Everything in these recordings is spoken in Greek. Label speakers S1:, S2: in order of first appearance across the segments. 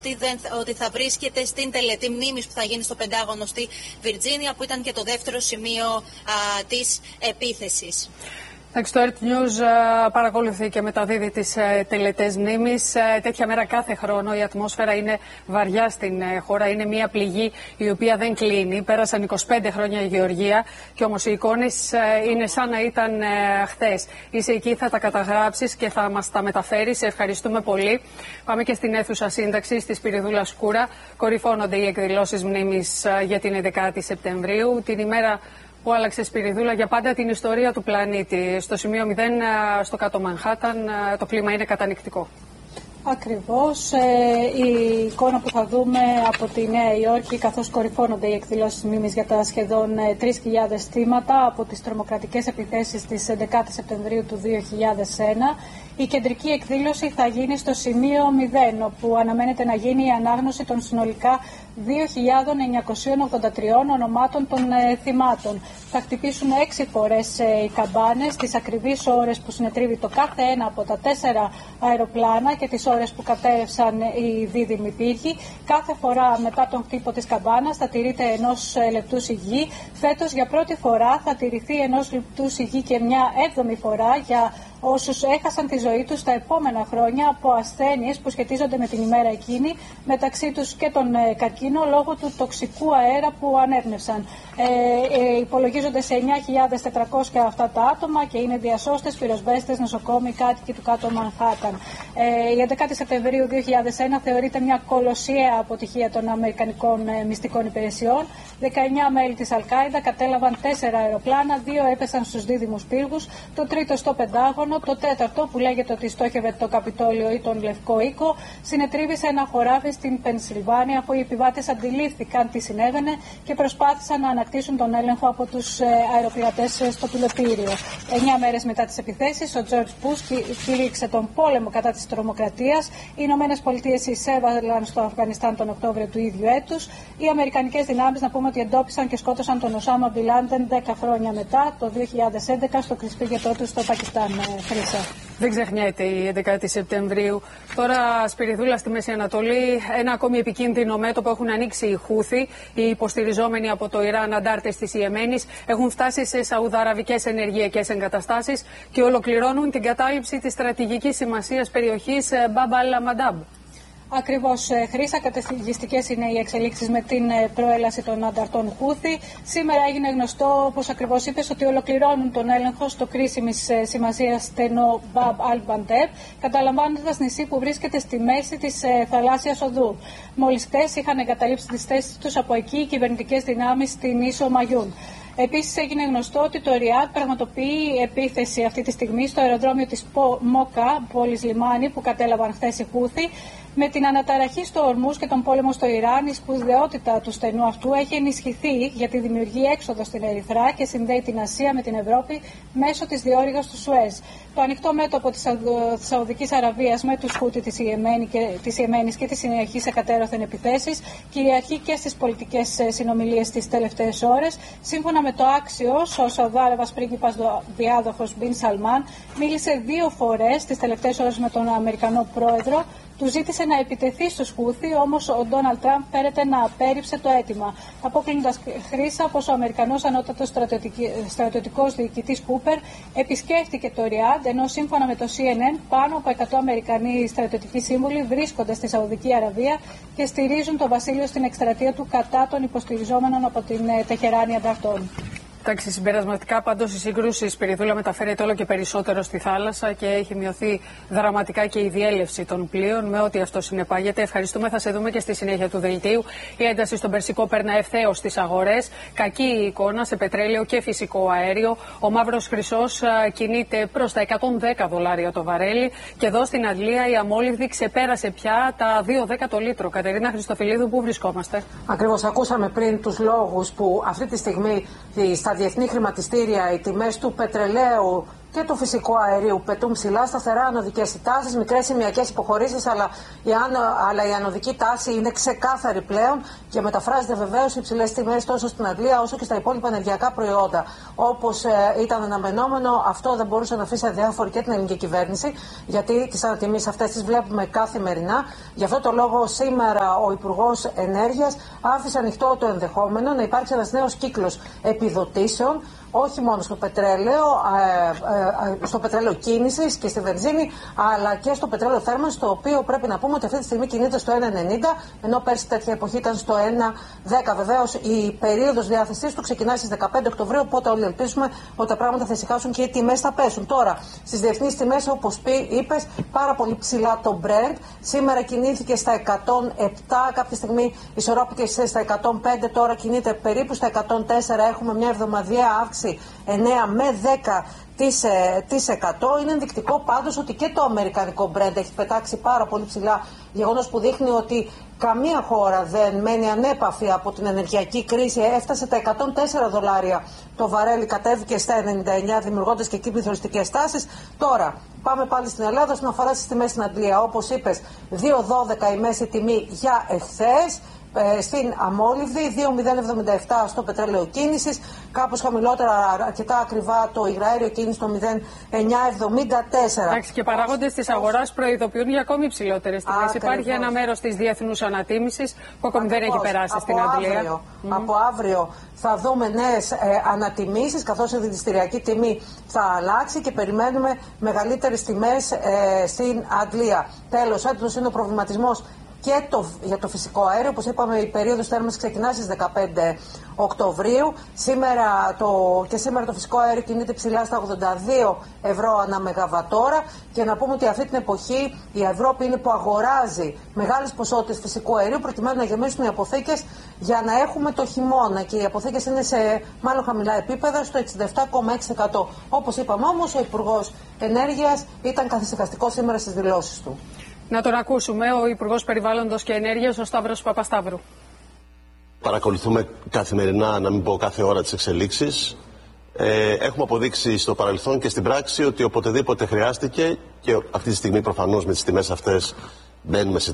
S1: ότι θα βρίσκεται στην τελετή μνήμης που θα γίνει στο Πεντάγωνο στη Βιρτζίνια, που ήταν και το δεύτερο σημείο της επίθεσης.
S2: Το Earth News παρακολουθεί και μεταδίδει τις τελετές μνήμης. Τέτοια μέρα κάθε χρόνο η ατμόσφαιρα είναι βαριά στην χώρα. Είναι μια πληγή η οποία δεν κλείνει. Πέρασαν 25 χρόνια η Γεωργία και όμως οι εικόνες είναι σαν να ήταν χθες. Είσαι εκεί, θα τα καταγράψεις και θα μας τα μεταφέρεις. Σε ευχαριστούμε πολύ. Πάμε και στην αίθουσα σύνταξης της Σπυριδούλας Κούρα. Κορυφώνονται οι εκδηλώσεις μνήμης για την 11η Σεπτεμβρίου, την ημέρα που άλλαξε, Σπυριδούλα, για πάντα την ιστορία του πλανήτη. Στο σημείο 0, στο κάτω Μανχάταν, το κλίμα είναι κατανυκτικό.
S3: Ακριβώς. Η εικόνα που θα δούμε από τη Νέα Υόρκη, καθώς κορυφώνονται οι εκδηλώσεις μνήμης για τα σχεδόν 3.000 θύματα από τις τρομοκρατικές επιθέσεις της 11 Σεπτεμβρίου του 2001. Η κεντρική εκδήλωση θα γίνει στο σημείο 0, όπου αναμένεται να γίνει η ανάγνωση των συνολικά 2.983 ονομάτων των θυμάτων. Θα χτυπήσουν 6 φορές οι καμπάνες, τις ακριβείς ώρες που συνετρίβει το κάθε ένα από τα 4 αεροπλάνα και τις ώρες που κατέρευσαν οι δίδυμοι πύργοι. Κάθε φορά μετά τον χτύπο της καμπάνας θα τηρείται 1 λεπτού σιγή. Φέτος για πρώτη φορά θα τηρηθεί 1 λεπτού σιγή και μια 7η φορά για όσους έχασαν τη ζωή τους τα επόμενα χρόνια από ασθένειες που σχετίζονται με την ημέρα εκείνη, μεταξύ τους και τον καρκίνο λόγω του τοξικού αέρα που ανέπνευσαν. Υπολογίζονται σε 9.400 αυτά τα άτομα και είναι διασώστες, πυροσβέστες, νοσοκόμοι, κάτοικοι του κάτω Μανχάταν. Η 11η Σεπτεμβρίου 2001 θεωρείται μια κολοσιαία αποτυχία των Αμερικανικών μυστικών υπηρεσιών. 19 μέλη της Αλ-Κάιντα κατέλαβαν 4 αεροπλάνα, 2 έπεσαν στους δίδυμους πύργους, το τρίτο στο Πεντάγωνο, το τέταρτο που λέγεται ότι στόχευε το Καπιτόλιο ή τον Λευκό Οίκο, συνετρίβησε ένα χωράφι στην Πενσιλβάνια, αφού οι επιβάτες αντιλήφθηκαν τι συνέβαινε και προσπάθησαν να ανακτήσουν τον έλεγχο από τους αεροπειρατές στο πιλωτήριο. 9 μέρες μετά τις επιθέσεις, ο Τζορτζ Μπους κήρυξε τον πόλεμο κατά της τρομοκρατίας. Οι Ηνωμένες Πολιτείες εισέβαλαν στο Αφγανιστάν τον Οκτώβριο του ίδιου έτους. Οι Αμερικανικές δυνάμεις, να πούμε ότι εντόπισαν και σκότωσαν τον Οσάμα Μπιν Λάντεν 10 χρόνια μετά, το 2011, στο κρυσφύγετό του στο Πακιστάν.
S2: Δεν ξεχνιέται η 11η Σεπτεμβρίου. Τώρα, Σπυριδούλα, στη Μέση Ανατολή, ένα ακόμη επικίνδυνο μέτωπο έχουν ανοίξει οι Χούθι. Οι υποστηριζόμενοι από το Ιράν αντάρτες της Ιεμένης έχουν φτάσει σε σαουδαραβικές ενεργειακές εγκαταστάσεις και ολοκληρώνουν την κατάληψη της στρατηγικής σημασίας περιοχής Μπαμπ αλ-Μαντάμπ.
S3: Ακριβώς, Χρύσα, καταιγιστικές είναι οι εξελίξεις με την προέλαση των ανταρτών Χούθι. Σήμερα έγινε γνωστό, όπως ακριβώς είπες, ότι ολοκληρώνουν τον έλεγχο στο κρίσιμης σημασίας στενό Μπαμπ αλ-Μαντάμπ, καταλαμβάνοντας νησί που βρίσκεται στη μέση της θαλάσσιας οδού. Μόλις χτες είχαν εγκαταλείψει τις θέσεις τους από εκεί οι κυβερνητικές δυνάμεις στην ίσο Μαγιούν. Επίσης έγινε γνωστό ότι το Ριάντ πραγματοποιεί επίθεση αυτή τη στιγμή στο αεροδρόμιο της Μόκα, πόλης λιμάνι, που κατέλαβαν χθες οι Χούθι. Με την αναταραχή στο Ορμούς και τον πόλεμο στο Ιράν, η σπουδαιότητα του στενού αυτού έχει ενισχυθεί γιατί δημιουργεί έξοδο στην Ερυθρά και συνδέει την Ασία με την Ευρώπη μέσω της διόρυγας του Σουέζ. Το ανοιχτό μέτωπο της Σαουδικής Αραβίας με τους Χούτι της Ιεμένης και τις συνεχείς εκατέρωθεν επιθέσεις κυριαρχεί και στις πολιτικές συνομιλίες τις τελευταίες ώρες. Σύμφωνα με το Άξιος, ο Σαουδάραβας πρίγκιπας διάδοχος Μπιν Σαλμάν μίλησε 2 φορές τις τελευταίες ώρες με τον Αμερικανό πρόεδρο. Του ζήτησε να επιτεθεί στους Χούθι, όμως ο Ντόναλντ Τραμπ φέρεται να απέρριψε το αίτημα. Αποκλίνοντας, Χρύσα, πως ο Αμερικανός ανώτατος στρατιωτικός διοικητής Κούπερ επισκέφτηκε το Ριάντ, ενώ σύμφωνα με το CNN πάνω από 100 Αμερικανοί στρατιωτικοί σύμβουλοι βρίσκονται στη Σαουδική Αραβία και στηρίζουν το βασίλειο στην εκστρατεία του κατά των υποστηριζόμενων από την Τεχεράνη ανταρτών.
S2: Εντάξει, συμπερασματικά πάντως η σύγκρουση, Σπυριδούλα, μεταφέρεται όλο και περισσότερο στη θάλασσα και έχει μειωθεί δραματικά και η διέλευση των πλοίων με ό,τι αυτό συνεπάγεται. Ευχαριστούμε, θα σε δούμε και στη συνέχεια του δελτίου. Η ένταση στον Περσικό περνά ευθέως στις αγορές. Κακή η εικόνα σε πετρέλαιο και φυσικό αέριο. Ο μαύρος χρυσός κινείται προς τα $110 το βαρέλι. Και εδώ στην Αγγλία η αμόλυβδη ξεπέρασε πια τα 2,10 το λίτρο. Κατερίνα Χριστοφιλίδου, πού βρισκόμαστε?
S4: Ακριβώς, ακούσαμε πριν τους λόγους που αυτή τη στιγμή στα διεθνή χρηματιστήρια οι τιμές του πετρελαίου και του φυσικού αερίου. Πετούν ψηλά, σταθερά ανωδικές τάσεις, μικρές σημειακές υποχωρήσεις, αλλά η ανωδική τάση είναι ξεκάθαρη πλέον και μεταφράζεται βεβαίως υψηλές τιμές τόσο στην Αγγλία όσο και στα υπόλοιπα ενεργειακά προϊόντα. Όπως ήταν αναμενόμενο, αυτό δεν μπορούσε να αφήσει αδιάφορη και την ελληνική κυβέρνηση, γιατί τις ανατιμήσεις αυτές τις βλέπουμε καθημερινά. Γι' αυτό το λόγο σήμερα ο Υπουργός Ενέργειας άφησε ανοιχτό το ενδεχόμενο να υπάρξει ένας νέος κύκλος επιδοτήσεων, όχι μόνο στο πετρέλαιο κίνησης και στη βενζίνη, αλλά και στο πετρέλαιο θέρμανσης, το οποίο πρέπει να πούμε ότι αυτή τη στιγμή κινείται στο 1,90, ενώ πέρσι τέτοια εποχή ήταν στο 1,10. Βεβαίως η περίοδος διάθεσής του ξεκινάει στις 15 Οκτωβρίου, οπότε όλοι ελπίζουμε ότι τα πράγματα θα ησυχάσουν και οι τιμές θα πέσουν. Τώρα, στις διεθνείς τιμές, όπως είπες, πάρα πολύ ψηλά το Brent. Σήμερα κινήθηκε στα 107, κάποια στιγμή ισορρόπηκε στα 105, τώρα κινείται περίπου στα 104. Έχουμε μια εβδομαδιαία αύξηση 9 με 10%. Είναι ενδεικτικό πάντως ότι και το αμερικανικό Brent έχει πετάξει πάρα πολύ ψηλά, γεγονός που δείχνει ότι καμία χώρα δεν μένει ανέπαφη από την ενεργειακή κρίση. Έφτασε τα 104 δολάρια το βαρέλι, κατέβηκε στα 99, δημιουργώντας και εκεί πληθωριστικές τάσεις. Τώρα πάμε πάλι στην Ελλάδα όσον αφορά στις τιμές στην Αγγλία. Όπως είπες, 2,12 η μέση τιμή για εχθές. Στην αμόλυβδη, 2,077 στο πετρέλαιο κίνησης, κάπως χαμηλότερα, αρκετά ακριβά το υγραέριο κίνηση στο 0,974.
S2: Εντάξει, και παράγοντες της αγοράς προειδοποιούν για ακόμη υψηλότερες τιμές. Υπάρχει ένα μέρος της διεθνούς ανατίμησης που ακόμη δεν έχει περάσει στην Αγγλία.
S4: Από αύριο θα δούμε νέες ανατιμήσεις, καθώς η δηληστηριακή τιμή θα αλλάξει και περιμένουμε μεγαλύτερες τιμές στην Αγγλία. Τέλος, έντονος είναι ο προβληματισμός και για το φυσικό αέριο. Όπως είπαμε, η περίοδος θέρμανσης ξεκινά στις 15 Οκτωβρίου. Σήμερα το φυσικό αέριο κινείται ψηλά στα 82 ευρώ ανά μεγαβατόρα. Και να πούμε ότι αυτή την εποχή η Ευρώπη είναι που αγοράζει μεγάλες ποσότητες φυσικού αερίου προκειμένου να γεμίσουν οι αποθήκες για να έχουμε το χειμώνα. Και οι αποθήκες είναι σε μάλλον χαμηλά επίπεδα, στο 67,6%. Όπως είπαμε όμως, ο Υπουργός Ενέργειας ήταν καθησυχαστικός σήμερα στις δηλώσεις του.
S2: Να τον ακούσουμε, ο Υπουργός Περιβάλλοντος και Ενέργειας, ο Σταύρος Παπασταύρου.
S5: Παρακολουθούμε καθημερινά, να μην πω κάθε ώρα, τις εξελίξεις. Έχουμε αποδείξει στο παρελθόν και στην πράξη ότι οποτεδήποτε χρειάστηκε, και αυτή τη στιγμή προφανώς με τις τιμές αυτές μπαίνουμε σε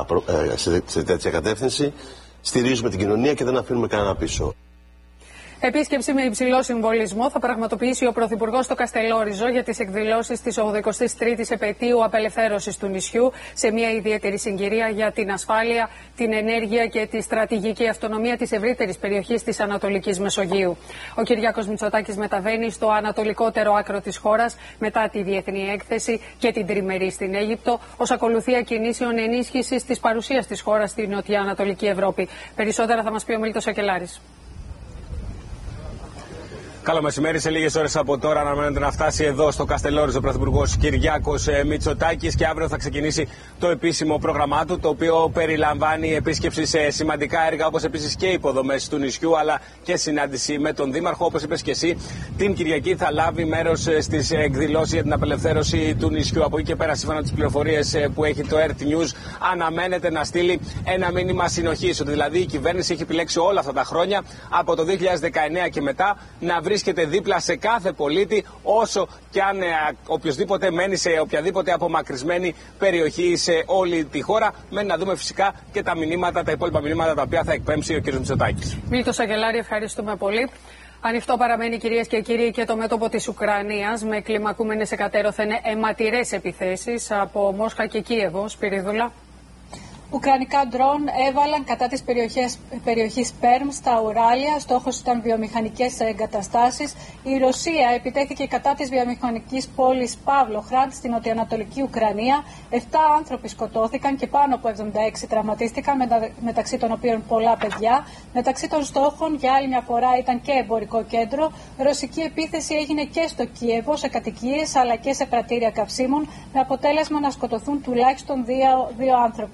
S5: τέτοια κατεύθυνση, στηρίζουμε την κοινωνία και δεν αφήνουμε κανένα πίσω.
S2: Επίσκεψη με υψηλό συμβολισμό θα πραγματοποιήσει ο Πρωθυπουργός στο Καστελόριζο για τις εκδηλώσεις της 83ης επετείου απελευθέρωσης του νησιού, σε μια ιδιαίτερη συγκυρία για την ασφάλεια, την ενέργεια και τη στρατηγική αυτονομία της ευρύτερης περιοχής της Ανατολικής Μεσογείου. Ο Κυριάκος Μητσοτάκης μεταβαίνει στο ανατολικότερο άκρο της χώρας μετά τη διεθνή έκθεση και την τριμερή στην Αίγυπτο, ως ακολουθία κινήσεων ενίσχυσης της παρουσίας της χώρας στην νοτιοανατολική Ευρώπη. Περισσότερα θα μας πει ο Μίλτος Σακελάρης.
S6: Καλό μεσημέρι. Σε λίγες ώρες από τώρα αναμένεται να φτάσει εδώ στο Καστελόριζο ο Πρωθυπουργός Κυριάκος Μητσοτάκης και αύριο θα ξεκινήσει το επίσημο πρόγραμμά του, το οποίο περιλαμβάνει επίσκεψη σε σημαντικά έργα, όπως επίσης και υποδομές του νησιού, αλλά και συνάντηση με τον Δήμαρχο. Όπως είπες και εσύ, την Κυριακή θα λάβει μέρος στις εκδηλώσεις για την απελευθέρωση του νησιού. Από εκεί και πέρα, σύμφωνα με τις πληροφορίες που έχει το Earth News, αναμένεται να στείλει ένα μήνυμα συνοχής, ότι δηλαδή η κυβέρνηση έχει επιλέξει όλα αυτά τα χρόνια, από το 2019 και μετά, να βρίσκεται δίπλα σε κάθε πολίτη, όσο και αν οποιοδήποτε μένει σε οποιαδήποτε απομακρυσμένη περιοχή σε όλη τη χώρα. Μένει να δούμε φυσικά και τα υπόλοιπα μηνύματα τα οποία θα εκπέμψει ο κ. Μητσοτάκης.
S2: Μίλτο Σακελάρη, ευχαριστούμε πολύ. Ανοιχτό παραμένει, κυρίες και κύριοι, και το μέτωπο της Ουκρανίας, με κλιμακούμενες εκατέρωθεν αιματηρές επιθέσεις από Μόσχα και Κίεβο. Σπυρίδουλα.
S3: Ουκρανικά ντρόν έβαλαν κατά της περιοχής Πέρμ στα Ουράλια. Στόχος ήταν βιομηχανικές εγκαταστάσεις. Η Ρωσία επιτέθηκε κατά της βιομηχανικής πόλης Παύλοχραντ στην νοτιοανατολική Ουκρανία. 7 άνθρωποι σκοτώθηκαν και πάνω από 76 τραυματίστηκαν, μεταξύ των οποίων πολλά παιδιά. Μεταξύ των στόχων για άλλη μια φορά ήταν και εμπορικό κέντρο. Ρωσική επίθεση έγινε και στο Κίεβο, σε κατοικίες αλλά και σε πρατήρια καυσίμων, με αποτέλεσμα να σκοτωθούν τουλάχιστον δύο άνθρωποι. Η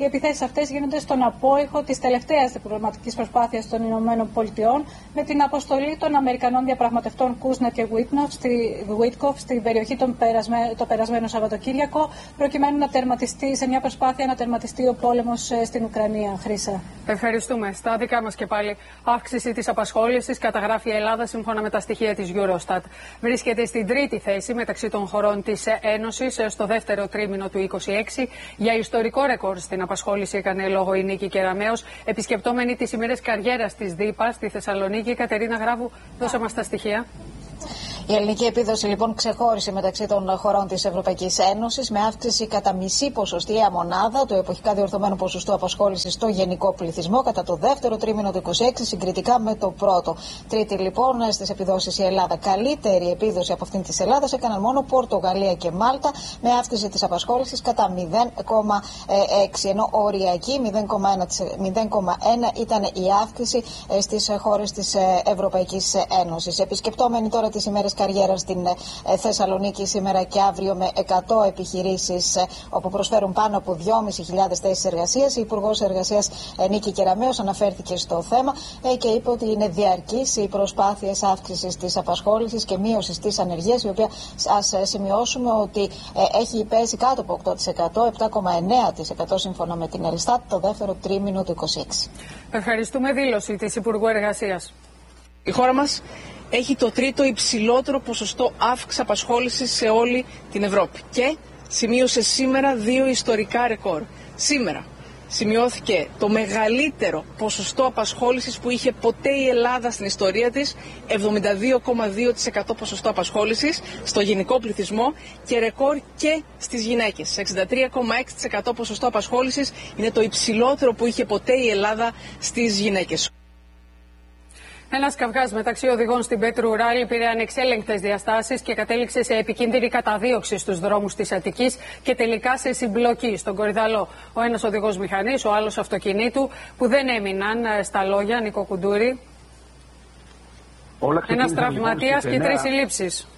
S3: επιθέσεις αυτές γίνονται στον απόϊχο της τελευταίας διπλωματικής προσπάθειας των ΗΠΑ με την αποστολή των Αμερικανών διαπραγματευτών Κούσνερ και Βουίτκοφ στην περιοχή το περασμένο Σαββατοκύριακο, προκειμένου να τερματιστεί σε μια προσπάθεια να τερματιστεί ο πόλεμος στην Ουκρανία. Χρύσα.
S2: Ευχαριστούμε. Στα δικά μας και πάλι, αύξηση της απασχόλησης καταγράφει η Ελλάδα σύμφωνα με τα στοιχεία της Eurostat. Βρίσκεται στην τρίτη θέση μεταξύ των χωρών της Ένωσης στο δεύτερο τρίμηνο του 2026. Για ιστορικό ρεκόρ στην απασχόληση έκανε λόγο η Νίκη Κεραμέως, επισκεπτόμενη τις ημέρες καριέρας της ΔΥΠΑ στη Θεσσαλονίκη. Κατερίνα Γράβου, δώσε μας τα στοιχεία.
S7: Η ελληνική επίδοση λοιπόν ξεχώρισε μεταξύ των χωρών της Ευρωπαϊκής Ένωσης με αύξηση κατά μισή ποσοστιαία μονάδα του εποχικά διορθωμένου ποσοστού απασχόλησης στο γενικό πληθυσμό κατά το δεύτερο τρίμηνο του 2026 συγκριτικά με το πρώτο. Τρίτη λοιπόν στις επιδόσεις η Ελλάδα. Καλύτερη επίδοση από αυτήν της Ελλάδας έκαναν μόνο Πορτογαλία και Μάλτα με αύξηση της απασχόλησης κατά 0,6, ενώ οριακή 0,1 ήταν η αύξηση στις χώρες της Ευρωπαϊκής Ένωσης. Επισκεπτόμενοι τώρα τις ημέρες καριέρα στην Θεσσαλονίκη σήμερα και αύριο με 100 επιχειρήσεις όπου προσφέρουν πάνω από 2.500 θέσεις εργασίας. Η Υπουργός Εργασίας Νίκη Κεραμέως αναφέρθηκε στο θέμα και είπε ότι είναι διαρκής οι προσπάθειες αύξησης της απασχόλησης και μείωσης της ανεργίας, η οποία ας σημειώσουμε ότι έχει πέσει κάτω από 8%, 7,9% σύμφωνα με την Ελστάτ το δεύτερο τρίμηνο του 2026.
S2: Ευχαριστούμε. Δήλωση της Υπουργού Εργασίας.
S8: Η χώρα μας έχει το τρίτο υψηλότερο ποσοστό αύξησης απασχόλησης σε όλη την Ευρώπη και σημείωσε σήμερα 2 ιστορικά ρεκόρ. Σήμερα σημειώθηκε το μεγαλύτερο ποσοστό απασχόλησης που είχε ποτέ η Ελλάδα στην ιστορία της, 72,2% ποσοστό απασχόλησης στο γενικό πληθυσμό και ρεκόρ και στις γυναίκες. 63,6% ποσοστό απασχόλησης είναι το υψηλότερο που είχε ποτέ η Ελλάδα στις γυναίκες.
S2: Ένας καυγάς μεταξύ οδηγών στην Πέτρου Ράλι πήρε ανεξέλεγκτες διαστάσεις και κατέληξε σε επικίνδυνη καταδίωξη στους δρόμους της Αττικής και τελικά σε συμπλοκή στον Κορυδαλό. Ο ένας οδηγός μηχανής, ο άλλος αυτοκινήτου, που δεν έμειναν στα λόγια. Νίκο Κουντούρη. Ένας τραυματίας και 3 συλλήψεις.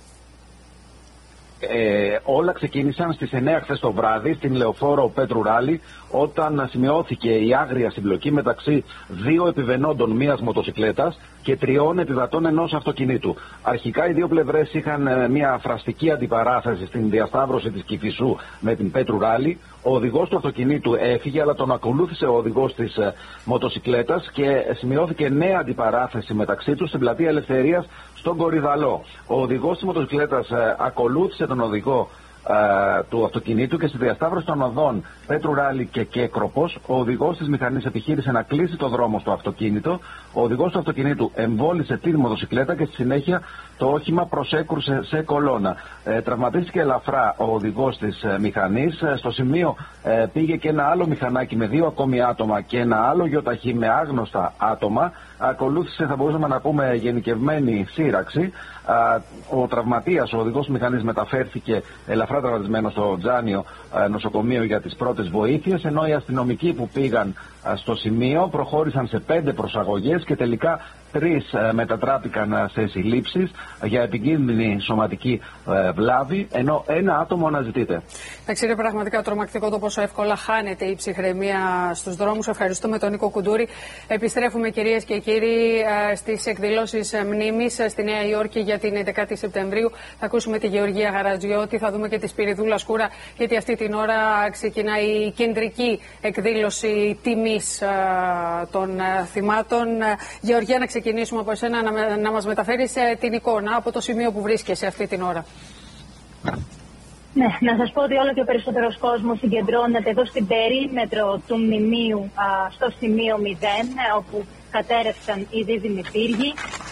S9: Όλα ξεκίνησαν στις 9 χθες το βράδυ στην λεωφόρο Πέτρου Ράλι, όταν σημειώθηκε η άγρια συμπλοκή μεταξύ 2 επιβαινόντων μιας μοτοσικλέτας και 3 επιβατών ενός αυτοκινήτου. Αρχικά οι δύο πλευρές είχαν μια φραστική αντιπαράθεση στην διασταύρωση της Κηφισού με την Πέτρου Ράλι. Ο οδηγός του αυτοκινήτου έφυγε, αλλά τον ακολούθησε ο οδηγός της μοτοσικλέτας και σημειώθηκε νέα αντιπαράθεση μεταξύ τους στην πλατεία Ελευθερίας στον Κορυδαλό. Ο οδηγός της μοτοσικλέτας ακολούθησε τον οδηγό του αυτοκινήτου και στη διασταύρωση των οδών Πέτρου Ράλι και Κέκροπος, ο οδηγός της μηχανής επιχείρησε να κλείσει το δρόμο στο αυτοκίνητο. Ο οδηγός του αυτοκινήτου εμβόλισε τη μοτοσικλέτα και στη συνέχεια το όχημα προσέκρουσε σε κολόνα. Τραυματίστηκε ελαφρά ο οδηγός της μηχανής. Στο σημείο πήγε και ένα άλλο μηχανάκι με 2 ακόμη άτομα και ένα άλλο γιοταχή με άγνωστα άτομα. Ακολούθησε, θα μπορούσαμε να πούμε, γενικευμένη σύραξη. Ο τραυματίας, ο οδηγός μηχανής, μεταφέρθηκε ελαφρά τραυματισμένο στο Τζάνιο νοσοκομείο για τις πρώτες βοήθειες, ενώ οι αστυνομικοί που πήγαν στο σημείο προχώρησαν σε 5 προσαγωγές και τελικά 3 μετατράπηκαν σε συλλήψεις για επικίνδυνη σωματική βλάβη, ενώ 1 άτομο αναζητείται.
S2: Εντάξει, είναι πραγματικά τρομακτικό το πόσο εύκολα χάνεται η ψυχραιμία στους δρόμους. Ευχαριστούμε τον Νίκο Κουντούρη. Επιστρέφουμε, κυρίες και κύριοι, στις εκδηλώσεις μνήμης στη Νέα Υόρκη για την 11η Σεπτεμβρίου. Θα ακούσουμε τη Γεωργία Γαρατζιώτη, θα δούμε και τη Σπυριδούλα Σκούρα, γιατί αυτή την ώρα ξεκινάει η κεντρική εκδήλωση τιμής των θυμάτων. Γεωργία, να ξεκινήσουμε από εσένα, να μας μεταφέρεις την εικόνα από το σημείο που βρίσκεσαι αυτή την ώρα.
S10: Ναι, να σας πω ότι όλο και ο περισσότερος κόσμος συγκεντρώνεται εδώ στην περίμετρο του μνημείου, στο σημείο 0, όπου κατέρευσαν οι δίδυμοι πύργοι.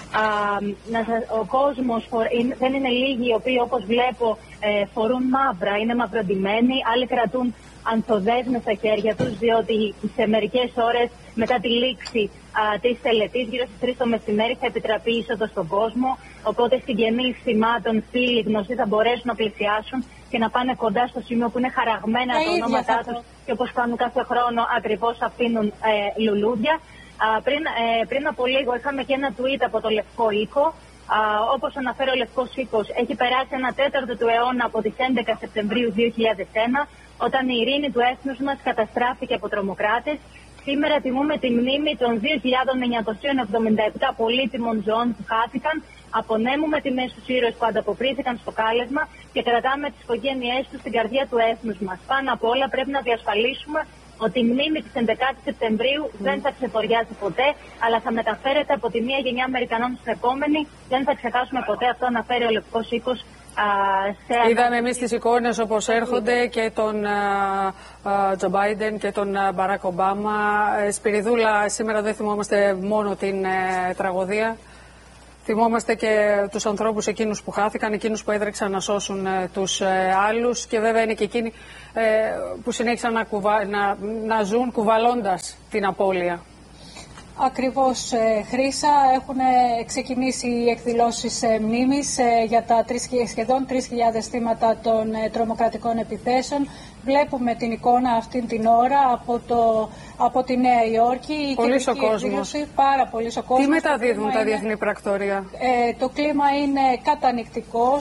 S10: Ο κόσμος δεν είναι λίγοι οι οποίοι, όπως βλέπω, φορούν μαύρα, είναι μαυροντημένοι, άλλοι κρατούν ανθοδέσμες στα χέρια τους, διότι σε μερικές ώρες μετά τη λήξη της τελετής, γύρω στις 3 το μεσημέρι, θα επιτραπεί είσοδος στον κόσμο. Οπότε συγγενείς θυμάτων, φίλοι, γνωστοί θα μπορέσουν να πλησιάσουν και να πάνε κοντά στο σημείο που είναι χαραγμένα τα ονόματά τους και όπως κάνουν κάθε χρόνο ακριβώς αφήνουν λουλούδια. Πριν από λίγο είχαμε και ένα tweet από το Λευκό Οίκο, Όπως αναφέρει ο Λευκός Οίκος, έχει περάσει 1/4 του αιώνα από τις 11 Σεπτεμβρίου 2001, όταν η ειρήνη του έθνους μας καταστράφηκε από τρομοκράτες. Σήμερα τιμούμε τη μνήμη των 2.977 πολύτιμων ζώων που χάθηκαν, απονέμουμε τιμές στους ήρωες που ανταποκρίθηκαν στο κάλεσμα και κρατάμε τις οικογένειές τους στην καρδιά του έθνους μας. Πάνω απ' όλα πρέπει να διασφαλίσουμε ότι η μνήμη της 11ης Σεπτεμβρίου δεν θα ξεφοριάζει ποτέ, αλλά θα μεταφέρεται από τη μία γενιά Αμερικανών στην επόμενη. Δεν θα ξεχάσουμε ποτέ, αυτό αναφέρει ο Λευκός Οίκος.
S2: Είδαμε εμείς τις εικόνες όπως έρχονται και τον Τζο Μπάιντεν και τον Μπαράκ Ομπάμα. Σπυριδούλα, σήμερα δεν θυμόμαστε μόνο την τραγωδία. Θυμόμαστε και τους ανθρώπους εκείνους που χάθηκαν, εκείνους που έδρεξαν να σώσουν τους άλλους και βέβαια είναι και εκείνοι που συνέχισαν να ζουν κουβαλώντας την απώλεια.
S3: Ακριβώς, Χρύσα, έχουν ξεκινήσει οι εκδηλώσεις μνήμης για τα σχεδόν 3.000 θύματα των τρομοκρατικών επιθέσεων. Βλέπουμε την εικόνα αυτή την ώρα από τη Νέα Υόρκη.
S2: Πολύς ο κόσμος.
S3: Πάρα πολύς ο κόσμος.
S2: Τι μεταδίδουν τα διεθνή πρακτορία?
S3: Το κλίμα είναι κατανυκτικό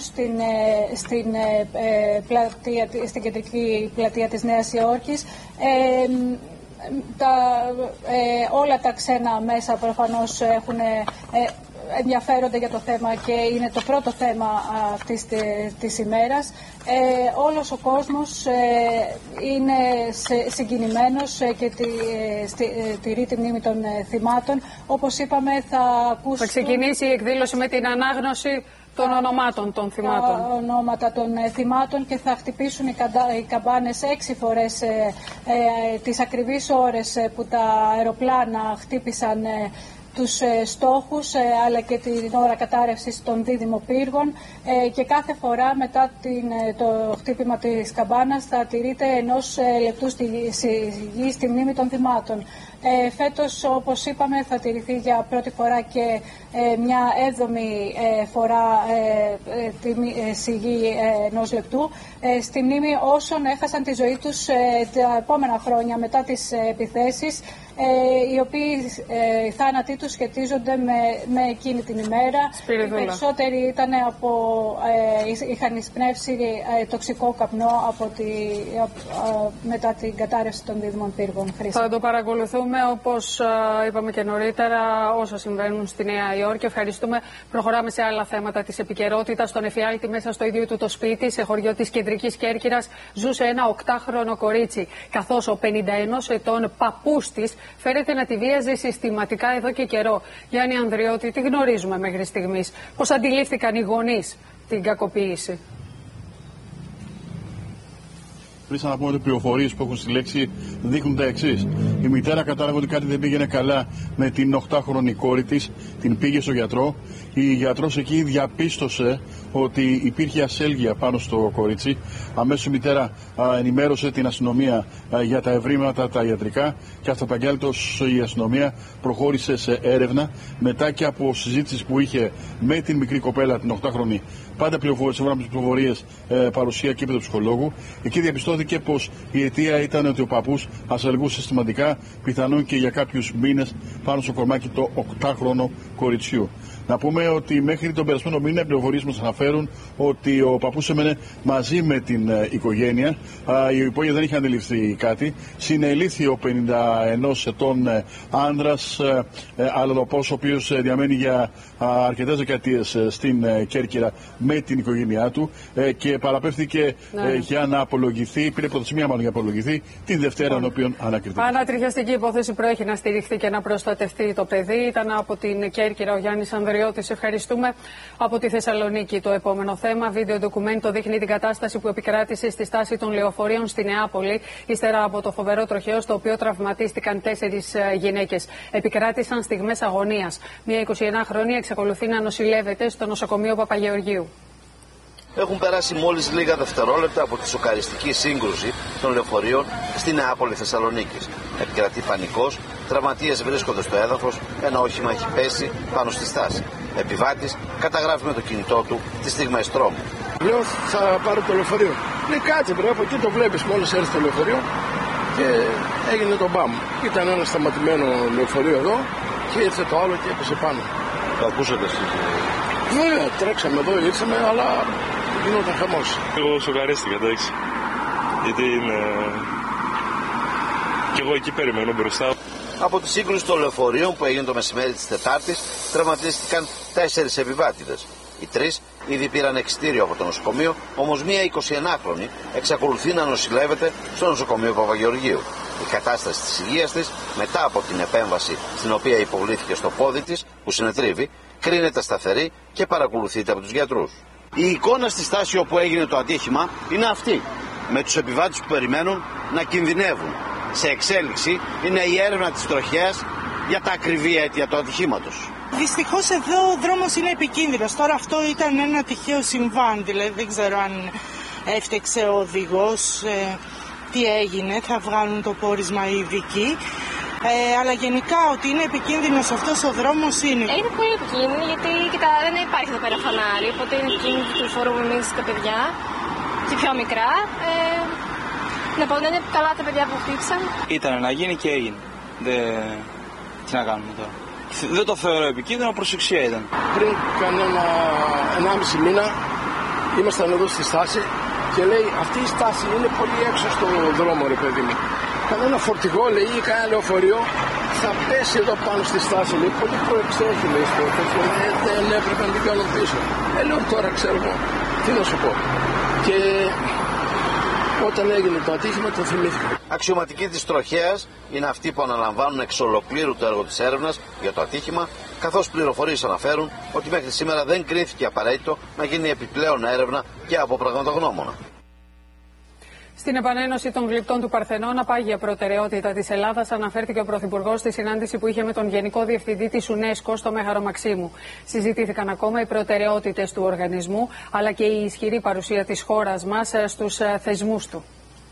S3: στην κεντρική πλατεία της Νέας Υόρκης. Όλα τα ξένα μέσα προφανώς ενδιαφέρονται για το θέμα και είναι το πρώτο θέμα αυτής της ημέρας. Όλος ο κόσμος είναι συγκινημένος και τηρεί τη μνήμη των θυμάτων. Όπως είπαμε, θα
S2: ξεκινήσει η εκδήλωση με την ανάγνωση των ονομάτων των θυμάτων.
S3: Τα ονόματα των θυμάτων και θα χτυπήσουν οι καμπάνες 6 φορές τις ακριβείς ώρες που τα αεροπλάνα χτύπησαν τους στόχους, αλλά και την ώρα κατάρρευσης των δίδυμων πύργων, και κάθε φορά μετά το χτύπημα της καμπάνας θα τηρείται 1 λεπτού σιγή στη μνήμη των θυμάτων. Φέτος, όπως είπαμε, θα τηρηθεί για πρώτη φορά και μια 7η φορά σιγή 1 λεπτού στη μνήμη όσων έχασαν τη ζωή τους τα επόμενα χρόνια μετά τις επιθέσεις, οι οποίοι θάνατοι τους σχετίζονται με εκείνη την ημέρα.
S2: Σπυριδούλα.
S3: Οι περισσότεροι είχαν εισπνεύσει τοξικό καπνό μετά την κατάρρευση των δίδυμων πύργων.
S2: Θα το παρακολουθούμε, όπως είπαμε και νωρίτερα, όσα συμβαίνουν στη Νέα Υόρκη. Ευχαριστούμε. Προχωράμε σε άλλα θέματα της επικαιρότητας. Στον εφιάλτη, μέσα στο ίδιο του το σπίτι, σε χωριό της Κεντρικής Κέρκυρας, ζούσε ένα 8χρονο κορίτσι, καθώς ο 51 ετών παππούς της φέρεται να τη βίαζε συστηματικά εδώ και καιρό. Γιάννη Ανδριώτη, τι γνωρίζουμε μέχρι στιγμής? Πώς αντιλήφθηκαν οι γονείς την κακοποίηση?
S11: Πριν να πούμε ότι οι πληροφορίες που έχουν συλλέξει δείχνουν τα εξής. Η μητέρα κατάλαβε ότι κάτι δεν πήγαινε καλά με την 8χρονη κόρη της, την πήγε στο γιατρό. Η γιατρός εκεί διαπίστωσε ότι υπήρχε ασέλγεια πάνω στο κορίτσι. Αμέσως η μητέρα ενημέρωσε την αστυνομία για τα ευρήματα τα ιατρικά και αυταπαγγέλτως η αστυνομία προχώρησε σε έρευνα. Μετά και από συζήτηση που είχε με την μικρή κοπέλα, την 8χρονη, πάντα πληροφορίες, παρουσία και ψυχολόγου, εκεί διαπιστώθηκε πως η αιτία ήταν ότι ο παππούς ασελγούσε συστηματικά, πιθανόν και για κάποιους μήνες, πάνω στο κορμάκι το 8χρονο κοριτσιού. Να πούμε ότι μέχρι τον περασμένο μήνα οι πληροφορίες μας αναφέρουν ότι ο παππούς έμενε μαζί με την οικογένεια. Η υπόγεια δεν είχε αντιληφθεί κάτι. Συνελήφθη ο 51 ετών άνδρας, αλλοδαπός, ο οποίος διαμένει για αρκετές δεκαετίες στην Κέρκυρα με την οικογένειά του και παραπέμφθηκε για να απολογηθεί, πήρε προθεσμία μάλλον για να απολογηθεί την Δευτέρα, ενώπιον ανακριτή.
S2: Ανατριχιαστική υπόθεση προέχει να στηριχθεί και να προστατευτεί το παιδί. Ήταν από την Κέρκυρα ο Γιάννης Ανδριώτης. Ευχαριστούμε. Από τη Θεσσαλονίκη το επόμενο θέμα. Βίντεο ντοκουμέντο δείχνει την κατάσταση που επικράτησε στη στάση των λεωφορείων στη Νεάπολη, ύστερα από το φοβερό τροχαίο στο οποίο τραυματίστηκαν 4 γυναίκες. Επικράτησαν στιγμές αγωνίας. Μια 21χρονη εξακολουθεί να νοσηλεύεται στο νοσοκομείο Παπαγεωργίου.
S12: Έχουν περάσει μόλις λίγα δευτερόλεπτα από τη σοκαριστική σύγκρουση των λεωφορείων στη Νεάπολη Θεσσαλονίκης. Επικρατεί πανικός, τραυματίες βρίσκονται στο έδαφος, ένα όχημα έχει πέσει πάνω στη στάση. Επιβάτης καταγράφει με το κινητό του τις στιγμές τρόμου.
S13: Λέω θα πάρω το λεωφορείο. Λέει κάτσε μπρε, από εκεί το βλέπεις μόλις έρθει το λεωφορείο και έγινε το μπαμ. Ήταν ένα σταματημένο λεωφορείο εδώ και ήρθε το άλλο και έπεσε πάνω.
S12: Το ακούσατε εσείς?
S13: Βέβαια, τρέξαμε εδώ, ήρθαμε, αλλά γινόταν χαμός.
S14: Εγώ σοκαρίστηκα, εντάξει. Γιατί είναι... Κι εγώ εκεί περιμένω μπροστά.
S12: Από τη σύγκρουση των λεωφορείων που έγινε το μεσημέρι της Τετάρτης τραυματίστηκαν 4 επιβάτηδες. Οι 3 ήδη πήραν εξιτήριο από το νοσοκομείο, όμως μία 21χρονη εξακολουθεί να νοσηλεύεται στο νοσοκομείο Παπαγεωργίου. Η κατάσταση της υγείας της, μετά από την επέμβαση στην οποία υποβλήθηκε στο πόδι της, που συνετρίβει, κρίνεται σταθερή και παρακολουθείται από τους γιατρούς. Η εικόνα στη στάση όπου έγινε το ατύχημα είναι αυτή, με τους επιβάτες που περιμένουν να κινδυνεύουν. Σε εξέλιξη είναι η έρευνα της τροχέας για τα ακριβή αίτια του ατυχήματος.
S15: Δυστυχώς εδώ ο δρόμος είναι επικίνδυνος. Τώρα αυτό ήταν ένα τυχαίο συμβάν, δηλαδή δεν ξέρω αν έφτεξε ο οδηγός, τι έγινε, θα βγάλουν το πόρισμα οι ειδικοί. Αλλά γενικά ότι είναι επικίνδυνος αυτός ο δρόμος είναι.
S16: Είναι πολύ επικίνδυνο γιατί δεν υπάρχει εδώ πέρα φανάρι, οπότε είναι επικίνδυνο που κυκλοφορούμε εμείς τα παιδιά και πιο μικρά. Να πω, δεν είναι καλά τα παιδιά που χτύπησαν.
S17: Ήταν να γίνει και έγινε. Τι να κάνουμε τώρα. Δεν το θεωρώ επικίνδυνο, προσεξία ήταν.
S13: Πριν κανένα 1,5 μήνα ήμασταν εδώ στη στάση και λέει αυτή η στάση είναι πολύ έξω στο δρόμο, ρε παιδί μου. Κανένα φορτηγό, λέει, ή κανένα λεωφορείο θα πέσει εδώ πάνω στη στάση, λέει. Πολύ προεξέχει, λέει, στο τέτοιο. Δεν έπρεπε να την κάνω πίσω. Λέω τώρα, ξέρω εγώ, τι να σου πω. Και όταν έγινε το ατύχημα το θυμήθηκα.
S12: Αξιωματικοί της τροχέας είναι αυτοί που αναλαμβάνουν εξ ολοκλήρου το έργο της έρευνας για το ατύχημα, καθώς πληροφορίες αναφέρουν ότι μέχρι σήμερα δεν κρίθηκε απαραίτητο να γίνει επιπλέον έρευνα και από πραγματογνώμονα.
S2: Στην επανένωση των γλυπτών του Παρθενώνα, πάγια προτεραιότητα της Ελλάδας, αναφέρθηκε ο Πρωθυπουργός στη συνάντηση που είχε με τον Γενικό Διευθυντή της UNESCO στο Μέγαρο Μαξίμου. Συζητήθηκαν ακόμα οι προτεραιότητες του οργανισμού, αλλά και η ισχυρή παρουσία της χώρας μας στους θεσμούς του.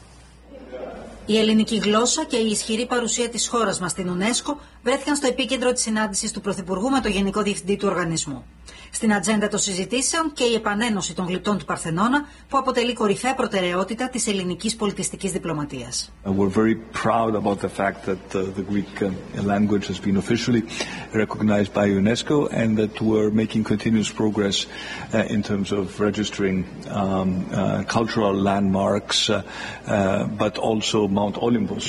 S18: Η ελληνική γλώσσα και η ισχυρή παρουσία της χώρας μας στην UNESCO βρέθηκαν στο επίκεντρο της συνάντησης του Πρωθυπουργού με τον Γενικό Διευθυντή του οργανισμού. Στην ατζέντα των συζητήσεων και η επανένωση των γλυπτών του Παρθενώνα, που αποτελεί κορυφαία προτεραιότητα της ελληνικής πολιτιστικής διπλωματίας.
S19: We're very proud about the fact that the Greek language has been officially recognized by UNESCO and that we're making continuous progress in terms of registering cultural landmarks, but also Mount Olympus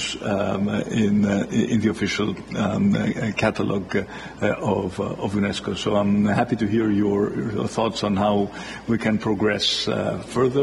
S19: in the official catalogue of UNESCO. So I'm happy to hear your thoughts on how we can progress further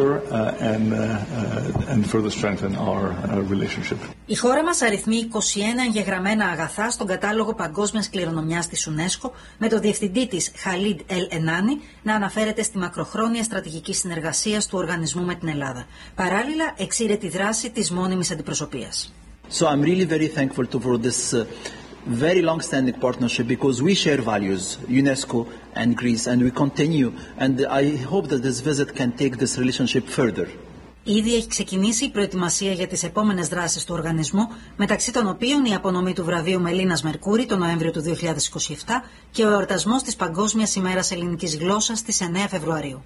S19: and further strengthen our relationship.
S18: Η χώρα μας αριθμεί 21 εγγεγραμμένα αγαθά στον κατάλογο παγκόσμιας κληρονομιάς της UNESCO, με το διευθυντή της Χαλίντ Ελ Ενάνι να αναφέρεται στη μακροχρόνια στρατηγική συνεργασία του οργανισμού με την Ελλάδα. Παράλληλα, εξήρε τη δράση της μόνιμης αντιπροσωπείας.
S20: So I'm really very thankful for this very long-standing partnership because we share values, UNESCO and Greece, and we continue. And I hope that this visit can take this relationship further.
S18: Ήδη έχει ξεκινήσει η προετοιμασία για τις επόμενες δράσεις του οργανισμού, μεταξύ των οποίων η απονομή του βραβείου Μελίνας Μερκούρη τον Νοέμβριο του 2027 και ο εορτασμός της Παγκόσμιας ημέρας ελληνικής γλώσσας στις 9 Φεβρουαρίου.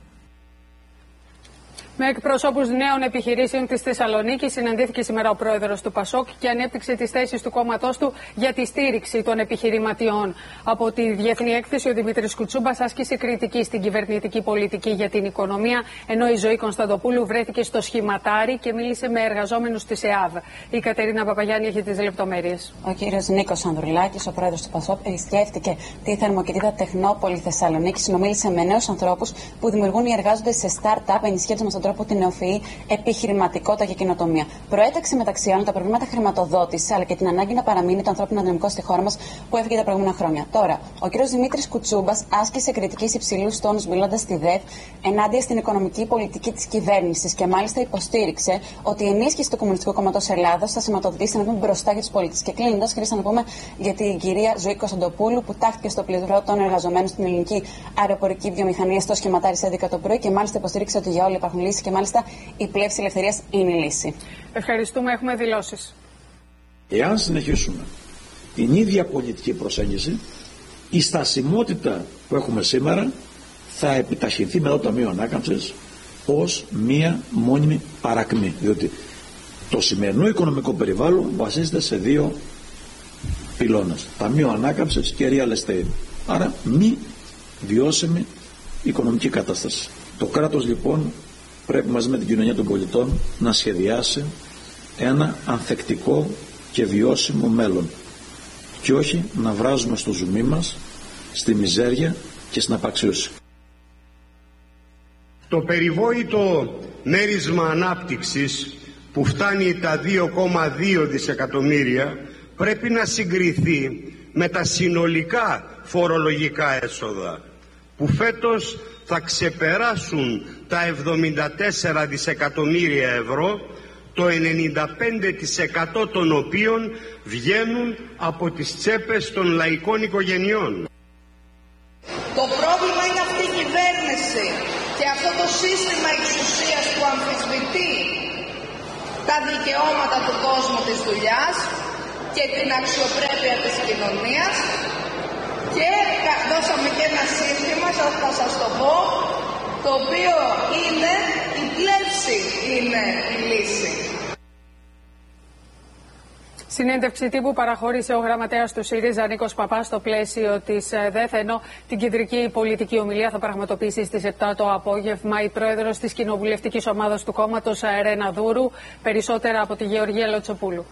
S2: Με εκπροσώπους νέων επιχειρήσεων της Θεσσαλονίκης συναντήθηκε σήμερα ο πρόεδρος του ΠΑΣΟΚ και ανέπτυξε τις θέσεις του κόμματός του για τη στήριξη των επιχειρηματιών. Από τη Διεθνή Έκθεση, ο Δημήτρης Κουτσούμπας άσκησε κριτική στην κυβερνητική πολιτική για την οικονομία, ενώ η Ζωή Κωνσταντοπούλου βρέθηκε στο σχηματάρι και μίλησε με εργαζόμενους της ΕΑΔ. Η Κατερίνα Παπαγιάννη έχει τις λεπτομέρειες.
S21: Ο κύριος Νίκος Ανδρουλάκης, ο πρόεδρος του ΠΑΣΟΚ, επισκέφτηκε τη θερμοκοιτήτα Τεχνόπολη Θεσσαλονίκη, συνομίλησε με νέους ανθρώπους που δημιουργούν ή εργάζονται σε start-up, ενισχύοντας τον τρόπο την νεοφυή επιχειρηματικότητα και καινοτομία. Προέταξε μεταξύ άλλων τα προβλήματα χρηματοδότησης, αλλά και την ανάγκη να παραμείνει το ανθρώπινο δυναμικό στη χώρα μας που έφυγε τα προηγούμενα χρόνια. Τώρα, ο κ. Δημήτρης Κουτσούμπας άσκησε κριτική σε υψηλούς τόνους, μιλώντας στη ΔΕΘ ενάντια στην οικονομική πολιτική της κυβέρνησης και μάλιστα υποστήριξε ότι η ενίσχυση του Κομμουνιστικού Κόμματος Ελλάδος θα σηματοδοτήσει να πούμε μπροστά για τους πολίτες. Και κλείνοντας, χρειάζεται να πούμε για την κυρία Ζωή Κωνσταντοπούλου που τάχθηκε στο πλευρό των εργαζομένων στην ελληνική αεροπορική βιομηχανία στο σχηματάρι σε 11 το πρωί και μάλιστα υποστήριξε ότι για όλα υπάρχουν λύσεις και μάλιστα η πλεύση ελευθερίας είναι η λύση.
S2: Ευχαριστούμε, έχουμε δηλώσεις.
S22: Εάν συνεχίσουμε την ίδια πολιτική προσέγγιση, η στασιμότητα που έχουμε σήμερα θα επιταχυνθεί με το Ταμείο Ανάκαμψης ως μία μόνιμη παρακμή. Διότι το σημερινό οικονομικό περιβάλλον βασίζεται σε δύο πυλώνες. Ταμείο Ανάκαμψης και real estate. Άρα μη βιώσιμη οικονομική κατάσταση. Το κράτος λοιπόν πρέπει μαζί με την κοινωνία των πολιτών να σχεδιάσει ένα ανθεκτικό και βιώσιμο μέλλον και όχι να βράζουμε στο ζουμί μας, στη μιζέρια και στην απαξίωση.
S1: Το περιβόητο μέρισμα ανάπτυξης που φτάνει τα 2,2 δισεκατομμύρια πρέπει να συγκριθεί με τα συνολικά φορολογικά έσοδα που φέτος θα ξεπεράσουν τα 74 δισεκατομμύρια ευρώ, το 95% των οποίων βγαίνουν από τις τσέπες των λαϊκών οικογενειών.
S4: Το πρόβλημα είναι αυτή η κυβέρνηση και αυτό το σύστημα εξουσίας που αμφισβητεί τα δικαιώματα του κόσμου της δουλειάς και την αξιοπρέπεια της κοινωνίας, και δώσαμε και ένα σύστημα, θα σας το πω, το οποίο είναι η πλεύση, είναι η λύση.
S2: Συνέντευξη τύπου παραχώρησε ο γραμματέας του ΣΥΡΙΖΑ Νίκος Παπάς στο πλαίσιο της ΔΕΘ, ενώ την κεντρική πολιτική ομιλία θα πραγματοποιήσει στις 7 το απόγευμα η πρόεδρος της κοινοβουλευτικής ομάδας του κόμματος Ρένα Δούρου. Περισσότερα από τη Γεωργία Λοτσοπούλου.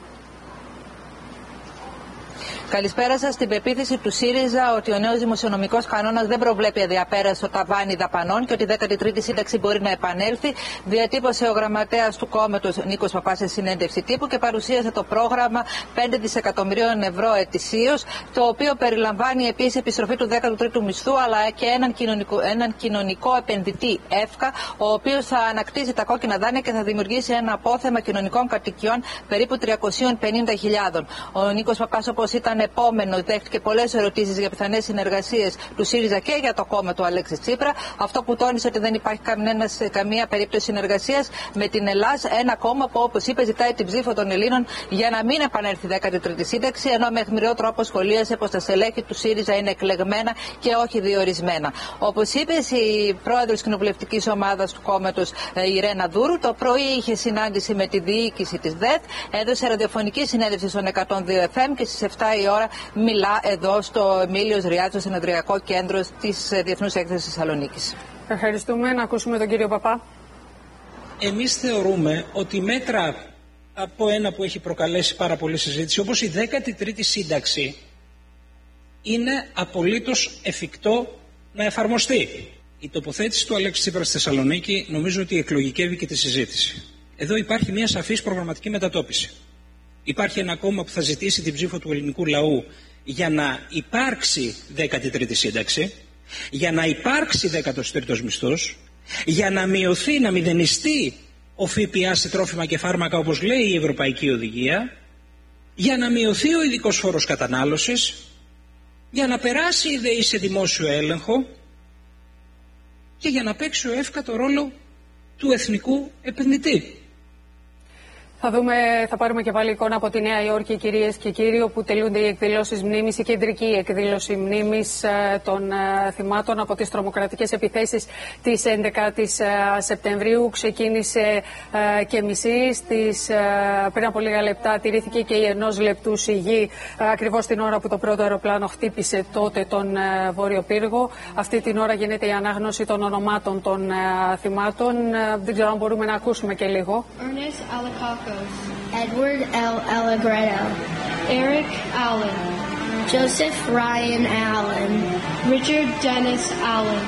S23: Καλησπέρα σας. Στην πεποίθηση του ΣΥΡΙΖΑ ότι ο νέος δημοσιονομικός κανόνας δεν προβλέπει αδιαπέραστο ταβάνι δαπανών και ότι η 13η σύνταξη μπορεί να επανέλθει, διατύπωσε ο γραμματέας του κόμματος Νίκος Παπάς σε συνέντευξη τύπου και παρουσίασε το πρόγραμμα 5 δισεκατομμυρίων ευρώ ετησίως, το οποίο περιλαμβάνει επίσης επιστροφή του 13ου μισθού αλλά και έναν κοινωνικό επενδυτή ΕΦΚΑ, ο οποίος θα ανακτήσει τα κόκκινα δάνεια και θα δημιουργήσει ένα απόθεμα κοινωνικών κατοικιών περίπου 350.000. Ο Νίκος Παπάς, όπως ήταν επόμενος, δέχτηκε πολλές ερωτήσεις για πιθανές συνεργασίες του ΣΥΡΙΖΑ και για το κόμμα του Αλέξη Τσίπρα. Αυτό που τόνισε ότι δεν υπάρχει καμία περίπτωση συνεργασίας με την Ελλάδα, ένα κόμμα που, όπως είπε, ζητάει την ψήφο των Ελλήνων για να μην επανέλθει η 13η σύνταξη, ενώ με αιχμηρό τρόπο σχολίασε πως τα στελέχη του ΣΥΡΙΖΑ είναι εκλεγμένα και όχι διορισμένα. Όπως είπε η πρόεδρος της κοινοβουλευτικής ομάδας του κόμματος η Ρένα Δούρου, το πρωί είχε συνάντηση με τη διοίκηση της ΔΕΘ, έδωσε ραδιοφωνική συνέντευξη στον 102 FM και στις 7 η ώρα μιλά εδώ στο Εμίλιος Ριάδης, στο συνεδριακό κέντρο της Διεθνούς Έκθεσης Θεσσαλονίκης.
S2: Ευχαριστούμε. Να ακούσουμε τον κύριο Παπά.
S24: Εμείς θεωρούμε ότι μέτρα από ένα που έχει προκαλέσει πάρα πολλή συζήτηση, όπως η 13η σύνταξη, είναι απολύτως εφικτό να εφαρμοστεί. Η τοποθέτηση του Αλέξη Τσίπρα στη Θεσσαλονίκη νομίζω ότι εκλογικεύει και τη συζήτηση. Εδώ υπάρχει μια σαφής προγραμματική μετατόπιση. Υπάρχει ένα κόμμα που θα ζητήσει την ψήφο του ελληνικού λαού για να υπάρξει 13η σύνταξη, για να υπάρξει 13ος μισθός, για να μειωθεί, να μηδενιστεί ο ΦΠΑ σε τρόφιμα και φάρμακα όπως λέει η Ευρωπαϊκή Οδηγία, για να μειωθεί ο ειδικός φόρος κατανάλωσης, για να περάσει η ΔΕΗ σε δημόσιο έλεγχο και για να παίξει ο ΕΦΚΑ το ρόλο του εθνικού επενδυτή.
S2: Θα πάρουμε και πάλι εικόνα από τη Νέα Υόρκη, κυρίες και κύριοι, όπου τελούνται οι εκδηλώσεις μνήμης, η κεντρική εκδήλωση μνήμης των θυμάτων από τις τρομοκρατικές επιθέσεις της 11ης Σεπτεμβρίου. Ξεκίνησε και μισή. Πριν από λίγα λεπτά τηρήθηκε και η 1 λεπτού σιγή, ακριβώς την ώρα που το πρώτο αεροπλάνο χτύπησε τότε τον Βόρειο Πύργο. Αυτή την ώρα γίνεται η ανάγνωση των ονομάτων των θυμάτων. Δεν ξέρω αν μπορούμε να ακούσουμε και λίγο.
S25: Edward L. Allegretto, Eric Allen, Joseph Ryan Allen, Richard Dennis Allen,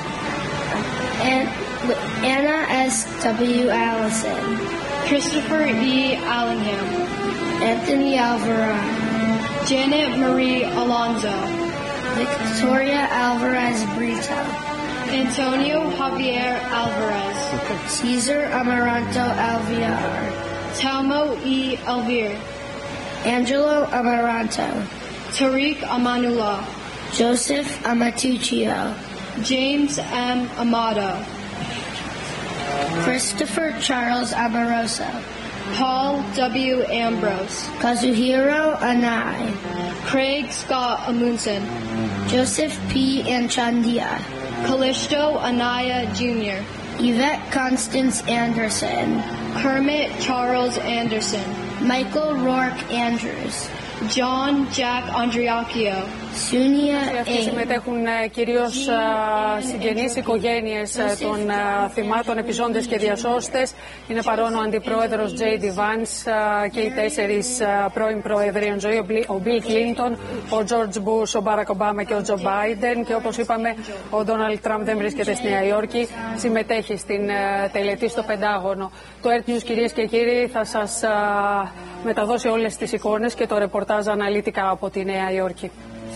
S25: Anna S. W. Allison, Christopher E. Allingham, Anthony Alvarado, Janet Marie Alonzo, Victoria Alvarez Brito, Antonio Javier Alvarez, Cesar Amaranto Alviar, Talmo E. Alvear, Angelo Amaranto, Tariq Amanullah, Joseph Amatuccio, James M. Amato, Christopher Charles Amoroso, Paul W. Ambrose, Kazuhiro Anai, Craig Scott Amundsen, Joseph P. Anchandia, Callisto Anaya Jr., Yvette Constance Anderson, Kermit Charles Anderson, Michael Rourke Andrews, John Jack Andriakio.
S2: Αυτοί συμμετέχουν κυρίως συγγενείς, οικογένειες των θυμάτων, επιζώντες και διασώστες. Είναι παρόν ο αντιπρόεδρος J.D. Vance και οι 4 πρώην πρόεδροι εν ζωή, ο Bill Clinton, ο George Bush, ο Barack Obama και ο Joe Biden. Και όπως είπαμε, ο Donald Trump δεν βρίσκεται στη Νέα Υόρκη, συμμετέχει στην τελετή στο Πεντάγωνο. Το Earth News, κυρίες και κύριοι, θα σας μεταδώσει όλες τις εικόνες και το ρεπορτάζ αναλυτικά από τη Νέα Υόρκη.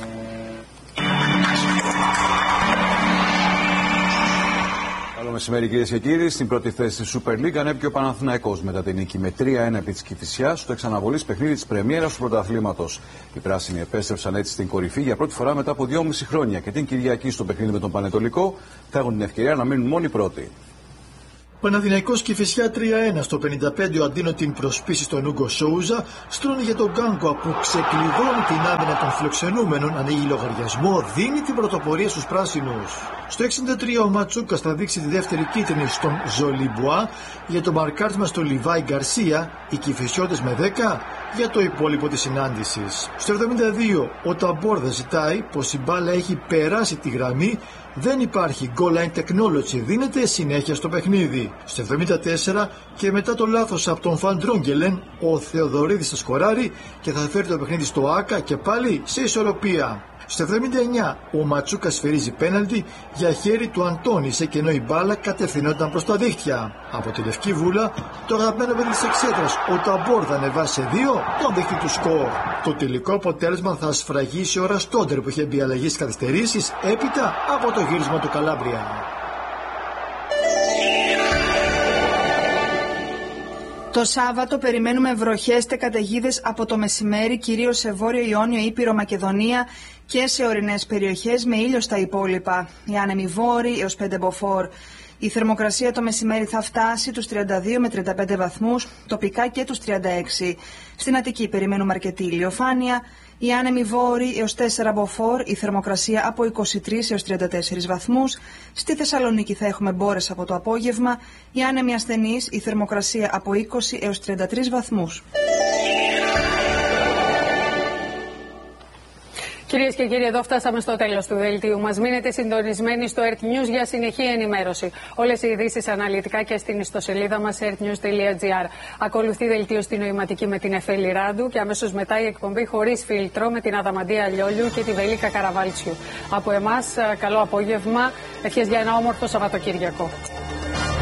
S5: Καλό μεσημέρι, κυρίες και κύριοι. Στην πρώτη θέση της Super League ανέβηκε ο Παναθηναϊκός μετά την νίκη με 3-1 επί της Κηφισιάς στο εξαναβολής παιχνίδι της πρεμιέρας του πρωταθλήματος. Οι πράσινοι επέστρεψαν έτσι στην κορυφή για πρώτη φορά μετά από 2,5 χρόνια και την Κυριακή στο παιχνίδι με τον Πανετολικό θα έχουν την ευκαιρία να μείνουν μόνοι πρώτοι.
S6: Παναθηναϊκός Κηφισιά 3-1 στο 55 ο Αντίνο την προσπίσει στον Ούγκο Σόουζα, στρώνει για τον Γκάνκοα που ξεκλειδώνει την άμυνα των φιλοξενούμενων, ανοίγει λογαριασμό, δίνει την πρωτοπορία στους πράσινους. Στο 63 ο Ματσούκας θα δείξει τη δεύτερη κίτρινη στον Ζολιμπουά για το μαρκάρισμα στο Λιβάι Γκαρσία, οι Κηφισιώτες με 10 για το υπόλοιπο της συνάντησης. Στο 72 ο Ταμπόρδα ζητάει πως η μπάλα έχει περάσει τη γραμμή, δεν υπάρχει goal line technology, δίνεται συνέχεια στο παιχνίδι. Στο 74 και μετά το λάθος από τον Φαν Ντρόγκελεν, ο Θεοδωρίδης θα σκοράρει και θα φέρει το παιχνίδι στο Άκα και πάλι σε ισορροπία. Στο 79 ο Ματσούκας σφυρίζει πέναλτι για χέρι του Αντώνη, και ενώ η μπάλα κατευθυνόταν προς τα δίχτυα. Από τη Λευκή Βούλα, το αγαπημένο παιδί της Εξέδρας, ο Ταμπόρ θα ανεβάσει σε 2 τον δίχτυ του σκορ. Το τελικό αποτέλεσμα θα σφραγίσει ο Ραστόντερ που είχε μπει αλλαγή στις καθυστερήσεις έπειτα από το γύρισμα του Καλάμπρια.
S7: Το Σάββατο περιμένουμε βροχές και καταιγίδες από το μεσημέρι, κυρίως σε Βόρειο Ιόνιο, Ήπειρο, Μακεδονία και σε ορεινές περιοχές, με ήλιο στα υπόλοιπα. Οι άνεμοι βόρειοι έως 5 μποφόρ. Η θερμοκρασία το μεσημέρι θα φτάσει τους 32 με 35 βαθμούς, τοπικά και τους 36. Στην Αττική περιμένουμε αρκετή ηλιοφάνεια. Οι άνεμοι βόρειοι έως 4 μποφόρ, η θερμοκρασία από 23 έως 34 βαθμούς. Στη Θεσσαλονίκη θα έχουμε μπόρες από το απόγευμα. Οι άνεμοι ασθενείς, η θερμοκρασία από 20 έως 33 βαθμούς.
S2: Κυρίες και κύριοι, εδώ φτάσαμε στο τέλος του δελτίου μας. Μείνετε συντονισμένοι στο Earth News για συνεχή ενημέρωση. Όλες οι ειδήσεις αναλυτικά και στην ιστοσελίδα μας earthnews.gr. Ακολουθεί δελτίο στη νοηματική με την Εφέλη Ράντου και αμέσως μετά η εκπομπή Χωρίς Φίλτρο με την Αδαμαντία Λιόλιου και τη Βελίκα Καραβάλτσιου. Από εμάς, καλό απόγευμα. Ευχές για ένα όμορφο Σαββατοκύριακο.